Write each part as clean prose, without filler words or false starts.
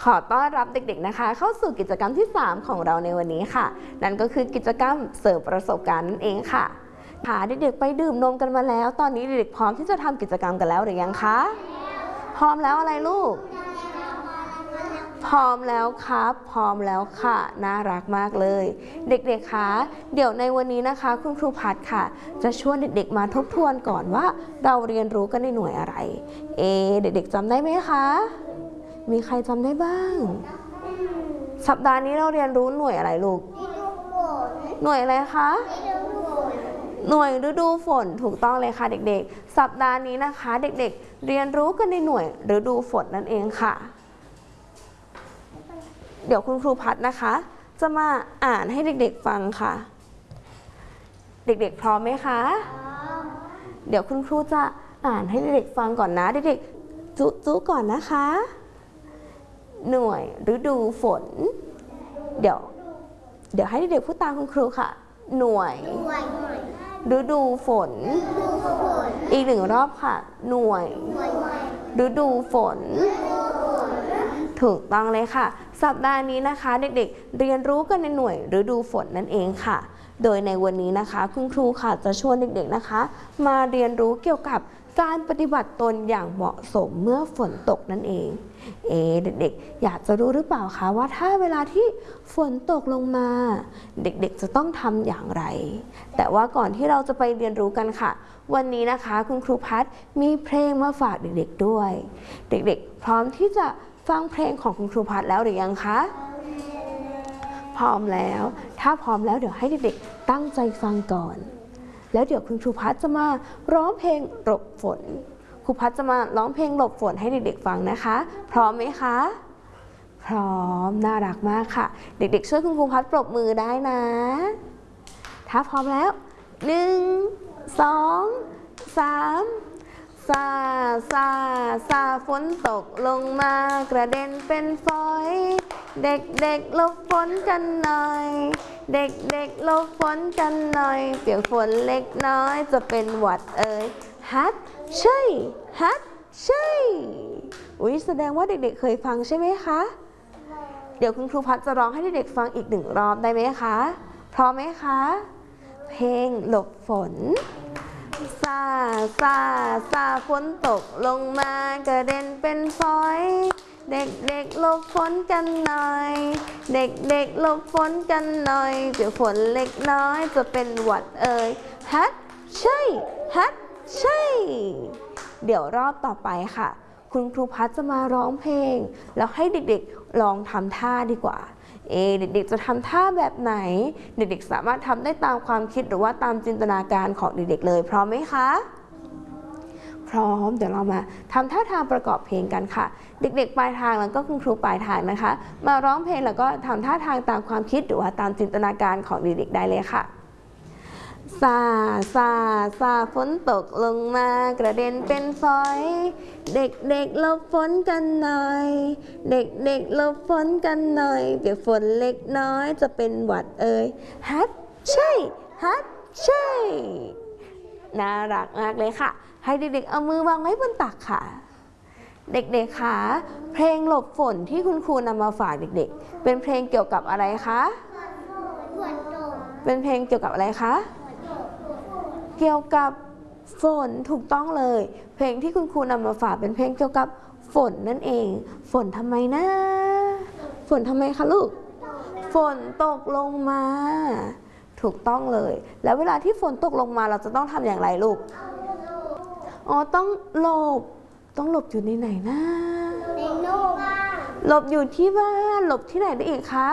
อต้อนรับเด็กๆนะคะเข้าสู่กิจกรรมที่3ของเราในวันนี้ค่ะนั่นก็คือกิจกรรมเสริมประสบการณ์นั่นเองค่ะเด็กๆไปดื่มนมกันมาแล้วตอนนี้เด็กๆพร้อมที่จะทำกิจกรรมกันแล้วหรือยังคะพร้อมแล้วอะไรลูกพร้อมแล้วครับพร้อมแล้วค่ะน่ารักมากเลยเด็กๆคะเดี๋ยวในวันนี้นะคะคุณครูพัดค่ะจะชวนเด็กๆมาทบทวนก่อนว่าเราเรียนรู้กันในหน่วยอะไรเด็กๆจำได้ไหมคะมีใครจำได้บ้างสัปดาห์นี้เราเรียนรู้หน่วยอะไรลูกหน่วยอะไรคะหน่วยฤดูฝนถูกต้องเลยค่ะเด็กๆสัปดาห์นี้นะคะเด็กๆเรียนรู้กันในหน่วยฤดูฝนนั่นเองค่ะเดี๋ยวคุณครูพัดนะคะจะมาอ่านให้เด็กๆฟังค่ะเด็กๆพร้อมไหมคะเดี๋ยวคุณครูจะอ่านให้เด็กๆฟังก่อนนะเด็กๆจุ๊ก่อนนะคะหน่วยฤดูฝนเดี๋ยวให้เด็กๆพูดตามคุณครูค่ะหน่วยฤดูฝนอีกหนึ่งรอบค่ะหน่วยฤดูฝนถูกต้องเลยค่ะสัปดาห์นี้นะคะเด็กๆเรียนรู้กันในหน่วยฤดูฝนนั่นเองค่ะโดยในวันนี้นะคะคุณครูค่ะจะชวนเด็กๆนะคะมาเรียนรู้เกี่ยวกับการปฏิบัติตนอย่างเหมาะสมเมื่อฝนตกนั่นเองเด็กๆอยากจะรู้หรือเปล่าคะว่าถ้าเวลาที่ฝนตกลงมาเด็กๆจะต้องทำอย่างไรแต่ว่าก่อนที่เราจะไปเรียนรู้กันค่ะวันนี้นะคะคุณครูพัดมีเพลงมาฝากเด็กๆด้วยเด็กๆพร้อมที่จะฟังเพลงของคุณครูพัดแล้วหรือยังคะพร้อมแล้วถ้าพร้อมแล้วเดี๋ยวให้เด็กๆตั้งใจฟังก่อนแล้วเดี๋ยวคุณครูพัดจะมาร้องเพลงหลบฝนครูพัดจะมาร้องเพลงหลบฝนให้เด็กๆฟังนะคะพร้อมไหมคะพร้อมน่ารักมากค่ะเด็กๆช่วยคุณครูพัดปรบมือได้นะถ้าพร้อมแล้ว1 2 3ซาฝนตกลงมากระเด็นเป็นฝอยเด็กๆหลบฝนกันหน่อยเด็กๆหลบฝนกันหน่อยเปียกฝนเล็กน้อยจะเป็นหวัดฮัทใช่ฮัทใช่แสดงว่าเด็กๆเคยฟังใช่ไหมคะเดี๋ยวคุณครูพัดจะร้องให้เด็กๆฟังอีก1 รอบได้ไหมคะพร้อมไหมคะเพลงหลบฝนซาฝนตกลงมากระเด็นเป็นฝอยเด็กๆหลบฝนกันหน่อยเด็กๆหลบฝนกันหน่อยเดี๋ยวฝนเล็กน้อยจะเป็นหวัดฮัทใช่ฮัทใช่เดี๋ยวรอบต่อไปค่ะคุณครูพัดจะมาร้องเพลงแล้วให้เด็กๆลองทำท่าดีกว่าเด็กๆจะทำท่าแบบไหนเด็กๆสามารถทำได้ตามความคิดหรือว่าตามจินตนาการของเด็กๆเลยพร้อมไหมคะพร้อมเดี๋ยวเรามาทำท่าทางประกอบเพลงกันค่ะเด็กๆปลายทางแล้วก็คุณครูปลายทางนะคะมาร้องเพลงแล้วก็ทำท่าทางตามความคิดหรือว่าตามจินตนาการของเด็กๆได้เลยค่ะซาฝนตกลงมากระเด็นเป็นฝอยเด็กๆหลบฝนกันหน่อยเด็กๆหลบฝนกันหน่อยเปียกฝนเล็กน้อยจะเป็นหวัดฮัทใช่ฮัทใช่น่ารักมากเลยค่ะให้เด็กๆเอามือวางไว้บนตักค่ะเด็กๆค่ะเพลงหลบฝนที่คุณครูนำมาฝากเด็กๆเป็นเพลงเกี่ยวกับอะไรคะเป็นเพลงเกี่ยวกับอะไรคะเกี่ยวกับฝนถูกต้องเลยเพลงที่คุณครูนำมาฝากเป็นเพลงเกี่ยวกับฝนนั่นเองฝนทำไมนะฝนทำไมคะลูกฝนตกลงมาถูกต้องเลยแล้วเวลาที่ฝนตกลงมาเราจะต้องทำอย่างไรลูกต้องหลบอยู่ในไหนนะในร่มหลบอยู่ที่บ้านหลบที่ไหนได้อีกคะ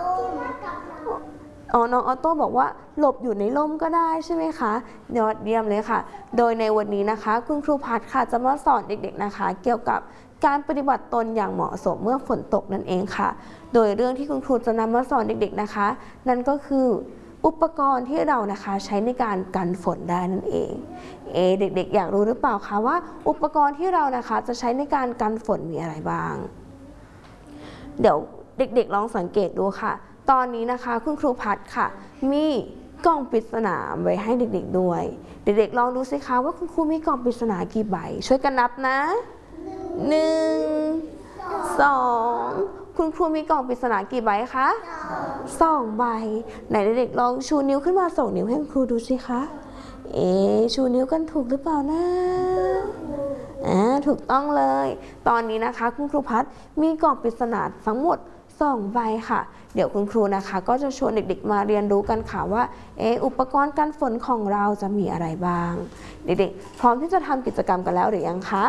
น้องออโต้บอกว่าหลบอยู่ในร่มก็ได้ใช่ไหมคะยอดเยี่ยมเลยค่ะโดยในวันนี้นะคะคุณครูพัดค่ะจะมาสอนเด็กๆนะคะเกี่ยวกับการปฏิบัติตนอย่างเหมาะสมเมื่อฝนตกนั่นเองค่ะโดยเรื่องที่คุณครูจะนำมาสอนเด็กๆนะคะนั่นก็คืออุปกรณ์ที่เรานะคะใช้ในการกันฝนได้นั่นเองเด็กๆอยากรู้หรือเปล่าคะว่าอุปกรณ์ที่เรานะคะจะใช้ในการกันฝนมีอะไรบ้างเดี๋ยวเด็กๆลองสังเกตดูค่ะตอนนี้นะคะคุณครูพัดค่ะมีกล่องปริศนาไว้ให้เด็กๆด้วยเด็กๆลองดูสิคะว่าคุณครูมีกล่องปริศนากี่ใบช่วยกันนับนะ1 2 คุณครูมีกล่องปริศนากี่ใบคะ2 ใบไหนเด็กๆลองชูนิ้วขึ้นมาส่งนิ้วให้คุณครูดูสิคะชูนิ้วกันถูกหรือเปล่านะถูกต้องเลยตอนนี้นะคะคุณครูพัฒน์มีกล่องปริศนาทั้งหมด2 ใบค่ะเดี๋ยวคุณครูนะคะก็จะชวนเด็กๆมาเรียนรู้กันค่ะว่าอุปกรณ์กันฝนของเราจะมีอะไรบ้างเด็กๆพร้อมที่จะทำกิจกรรมกันแล้วหรือยังคะ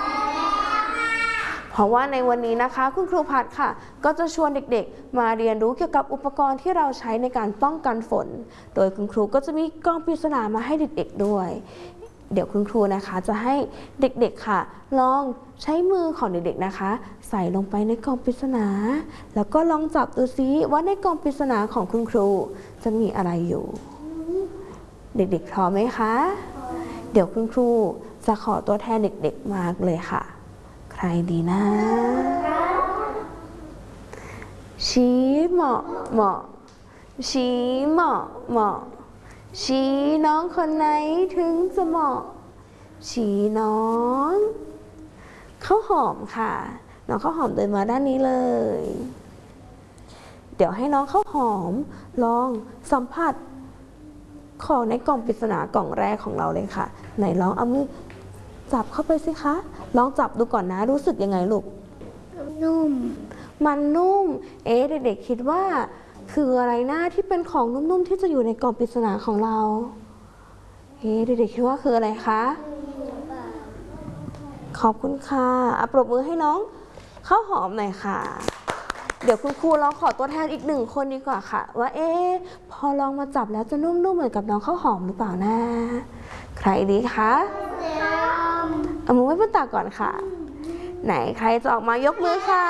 เพราะว่าในวันนี้นะคะคุณครูพัฒน์ค่ะก็จะชวนเด็กๆมาเรียนรู้เกี่ยวกับอุปกรณ์ที่เราใช้ในการป้องกันฝนโดยคุณครูก็จะมีกล่องปริศนามาให้เด็กๆด้วยเดี๋ยวคุณครูนะคะจะให้เด็กๆค่ะลองใช้มือของเด็กๆนะคะใส่ลงไปในกล่องปริศนาแล้วก็ลองจับดูซิว่าในกล่องปริศนาของคุณครูจะมีอะไรอยู่เด็กๆพร้อมไหมคะเดี๋ยวคุณครูจะขอตัวแทนเด็กๆมาเลยค่ะใครดีนะชี้เหมาะเหมาะชี้เหมาะเหมาะชี้น้องคนไหนถึงจะเหมาะชี้น้องข้าวหอมค่ะน้องข้าวหอมเดินมาด้านนี้เลยเดี๋ยวให้น้องข้าวหอมลองสัมผัสของในกล่องปริศนากล่องแรกของเราเลยค่ะไหนลองเอามือจับเข้าไปสิคะลองจับดูก่อนนะรู้สึกยังไงลูกนุ่มมันนุ่มเด็กๆคิดว่าคืออะไรนะที่เป็นของนุ่มๆที่จะอยู่ในกล่องปริศนาของเราเด็กๆคิดว่าคืออะไรคะขอบคุณค่ะปรบมือให้น้องข้าวหอมหน่อยค่ะเดี๋ยวคุณครูลองขอตัวแทนอีก1 คนดีกว่าค่ะว่าพอลองมาจับแล้วจะนุ่มๆเหมือนกับน้องข้าวหอมหรือเปล่านะใครดีคะเอามือไว้บนตักก่อนค่ะไหนใครจะออกมายกมือค่ะ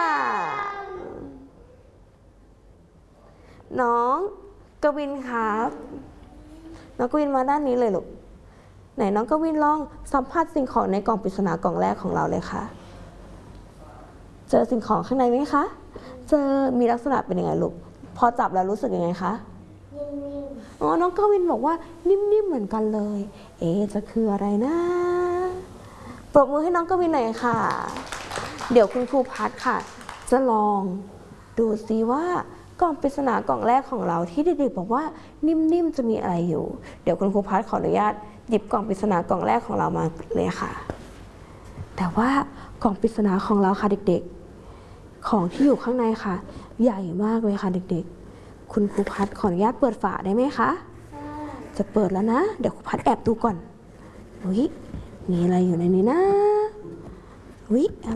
น้องกวินครับน้องกวินมาด้านนี้เลยลูกไหนน้องกวินลองสัมผัสสิ่งของในกล่องปริศนากล่องแรกของเราเลยค่ะเจอสิ่งของข้างในไหมคะเจอมีลักษณะเป็นยังไงลูกพอจับแล้วรู้สึกยังไงคะนิ่มๆน้องกวินบอกว่านิ่มๆเหมือนกันเลยจะคืออะไรนะปรบมือให้น้องกวินหน่อยค่ะเดี๋ยวคุณครูพัฒน์ค่ะจะลองดูซิว่ากล่องปริศนากล่องแรกของเราที่เด็กๆบอกว่านิ่มๆจะมีอะไรอยู่เดี๋ยวคุณครูพัฒน์ขออนุญาตหยิบกล่องปริศนากล่องแรกของเรามาเลยค่ะแต่ว่ากล่องปริศนาของเราค่ะเด็กๆของที่อยู่ข้างในค่ะใหญ่มากเลยค่ะเด็กๆคุณครูพัฒน์ขออนุญาตเปิดฝาได้ไหมคะจะเปิดแล้วนะเดี๋ยวครูพัฒน์แอบดูก่อนมีอะไรอยู่ในนี้นะ